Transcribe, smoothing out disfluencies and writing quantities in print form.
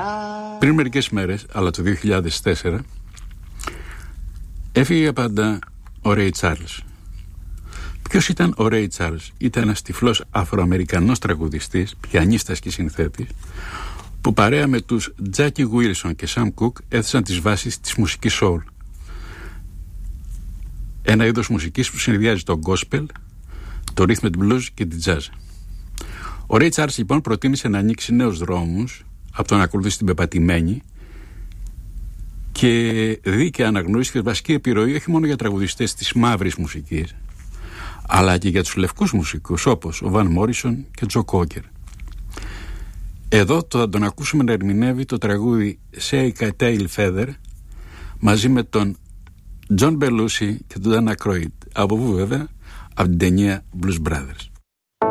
Πριν μερικές μέρες, αλλά το 2004, έφυγε για πάντα ο Ρέι Τσάρλς. Ποιος ήταν ο Ρέι Τσάρλς? Ήταν ένας τυφλός Αφροαμερικανός τραγουδιστής, πιανίστας και συνθέτης, που παρέα με τους Τζάκι Γουίλσον και Σαμ Κουκ έθεσαν τις βάσεις της μουσικής soul. Ένα είδος μουσικής που συνδυάζει το gospel, το rhythm and blues και την jazz. Ο Ρέι Τσάρλς λοιπόν προτίμησε να ανοίξει νέους δρόμους από το να ακολουθήσει την πεπατημένη και δίκαια αναγνωρίστηκε βασική επιρροή όχι μόνο για τραγουδιστές της μαύρης μουσικής, αλλά και για τους λευκούς μουσικούς όπως ο Βαν Μόρισον και Τζο Κόκερ. Εδώ θα τον ακούσουμε να ερμηνεύει το τραγούδι Shake a Tail Feather μαζί με τον Τζον Μπελούσι και τον Ντάνα Κρόιτ. Από πού βέβαια? Από την ταινία Blues Brothers.